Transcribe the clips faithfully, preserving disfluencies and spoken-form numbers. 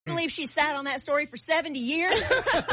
believe she sat on that story for seventy years. She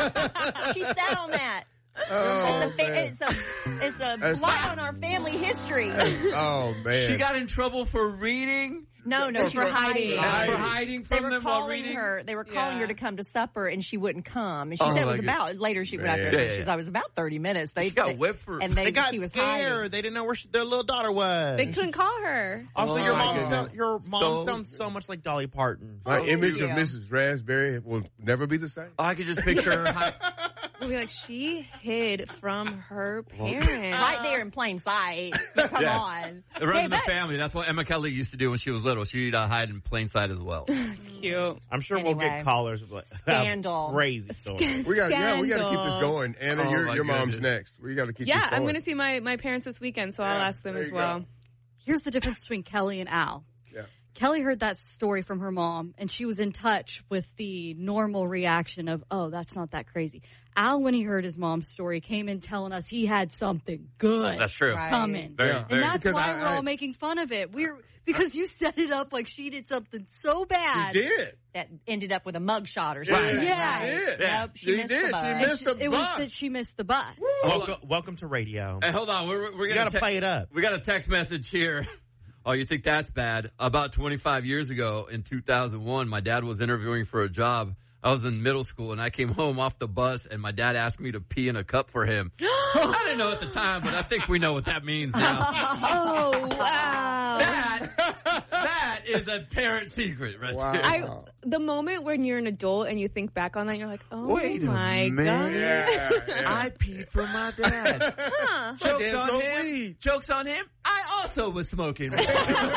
sat on that. Oh, it's a, man. it's a, it's a blot on our family history. Oh, man. She got in trouble for reading? No, no, she for was hiding. hiding. For hiding from They were them while calling reading? her. They were calling Yeah. her to come to supper, and she wouldn't come. And she Oh, said it my was goodness. about. Later, she went Man. after. Yeah, her. yeah, She was, yeah. I was about thirty minutes. They She got they, whipped for- and they, They got she was scared. hiding. They didn't know where she, their little daughter was. They couldn't call her. Also, Oh, your my mom goodness. sound, your mom So- sounds so much like Dolly Parton. My image yeah. of Missus Raspberry will never be the same. Oh, I could just picture her. Hi- We'll be like, she hid from her parents. Right there in plain sight. Come Yeah. on. It runs Hey, in the that- family. That's what Emma Kelly used to do when she was little. She'd uh, hide in plain sight as well. It's cute. I'm sure we'll Anyway. get callers with like, Scandal. crazy stories. We got, yeah, we got to keep this Scandal. going. Anna, Oh, your my your mom's goodness. next. We got to keep Yeah, this I'm going. going to see my, my parents this weekend, so I'll Yeah, ask them there as you well. go. Here's the difference between Kelly and Al. Yeah. Kelly heard that story from her mom, and she was in touch with the normal reaction of, oh, that's not that crazy. Al, when he heard his mom's story, came in telling us he had something good That's true. Right. coming. Very, Yeah. very. And that's Because why I- we're all I- making fun of it. We're because you set it up like she did something so bad. She did. That ended up with a mugshot or something. Yeah. She did. Yeah. Nope, she, She missed did. the She bus. And missed she- the it was bus. that she missed the bus. Welcome, welcome to radio. Hey, hold on. We're, we're You gonna got to te- play it up. We got a text message here. Oh, you think that's bad? About twenty-five years ago in two thousand one, my dad was interviewing for a job. I was in middle school, and I came home off the bus, and my dad asked me to pee in a cup for him. I didn't know at the time, but I think we know what that means now. Oh, wow. that, that is a parent secret right Wow. there. I, the moment when you're an adult and you think back on that, you're like, oh Wait a my minute. God. Yeah, yeah. I peed for my dad. Huh. Jokes dad's on no him. weed. Jokes on him. I also was smoking. All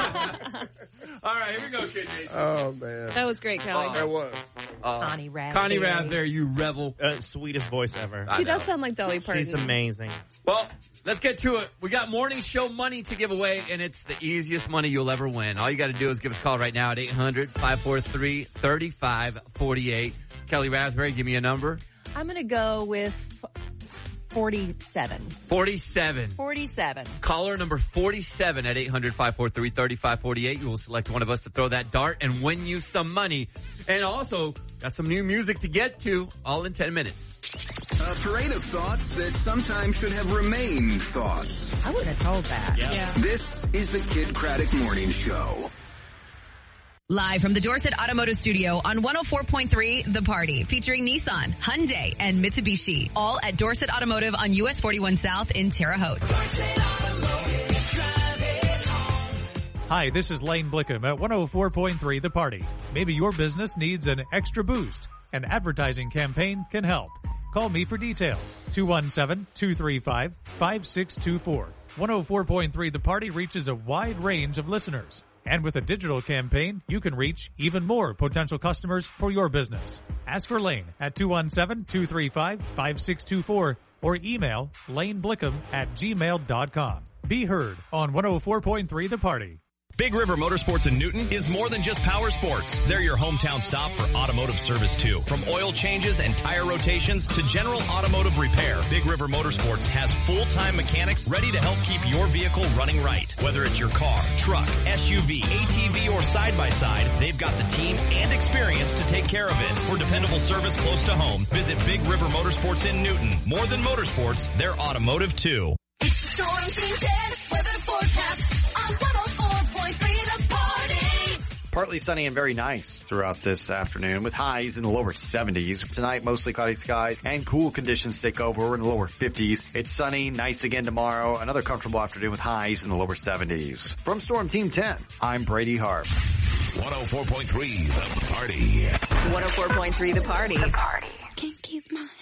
right, here we go, Kid Nation. Oh, man. That was great, Kelly. That was. Uh, Connie Raspberry. Connie Raspberry, you revel. Uh, sweetest voice ever. I She know. does sound like Dolly Parton. She's amazing. Well, let's get to it. We got morning show money to give away, and it's the easiest money you'll ever win. All you got to do is give us a call right now at eight hundred, five four three, three five four eight. Kelly Raspberry, give me a number. I'm going to go with forty-seven. forty-seven. forty-seven. Caller number forty-seven at eight hundred, five four three, three five four eight. You will select one of us to throw that dart and win you some money. And also, got some new music to get to, all in ten minutes. A parade of thoughts that sometimes should have remained thoughts. I wouldn't have told that. Yeah. This is the Kid Craddock Morning Show. Live from the Dorset Automotive Studio on one oh four point three The Party, featuring Nissan, Hyundai, and Mitsubishi, all at Dorset Automotive on U S forty-one South in Terre Haute. Hi, this is Lane Blickham at one oh four point three The Party. Maybe your business needs an extra boost. An advertising campaign can help. Call me for details. two one seven, two three five, five six two four. one oh four point three The Party reaches a wide range of listeners. And with a digital campaign, you can reach even more potential customers for your business. Ask for Lane at two one seven, two three five, five six two four or email laneblickham at gmail dot com. Be heard on one oh four point three The Party. Big River Motorsports in Newton is more than just power sports. They're your hometown stop for automotive service too. From oil changes and tire rotations to general automotive repair, Big River Motorsports has full-time mechanics ready to help keep your vehicle running right. Whether it's your car, truck, S U V, A T V, or side-by-side, they've got the team and experience to take care of it. For dependable service close to home, visit Big River Motorsports in Newton. More than motorsports, they're automotive too. Storm Team ten, weather forecast on one oh four point three The Party. Partly sunny and very nice throughout this afternoon with highs in the lower seventies. Tonight, mostly cloudy skies and cool conditions take over. We're in the lower fifties. It's sunny, nice again tomorrow. Another comfortable afternoon with highs in the lower seventies. From Storm Team ten, I'm Brady Harp. one oh four point three The Party. one oh four point three The Party. The Party. Can't keep my